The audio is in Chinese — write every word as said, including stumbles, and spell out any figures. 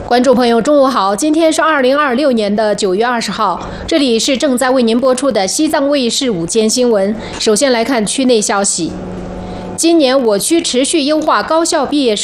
观众朋友，中午好！今天是二零二六年的九月二十号，这里是正在为您播出的西藏卫视午间新闻。首先来看区内消息：今年我区持续优化高校毕业生